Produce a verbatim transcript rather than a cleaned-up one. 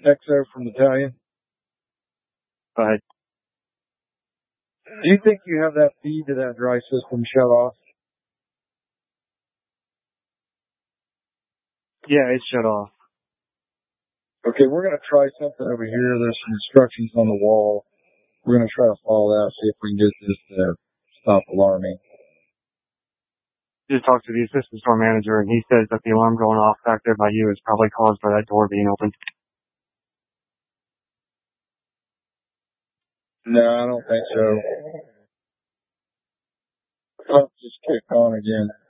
Exo from Italian. Go ahead. Do you think you have that feed to that dry system shut off? Yeah, it's shut off. Okay, we're going to try something over here. There's some instructions on the wall. We're going to try to follow that, see if we can get this to stop alarming. Just talked to the assistant store manager, and he says that the alarm going off back there by you is probably caused by that door being open. No, I don't think so. Pump just kicked on again.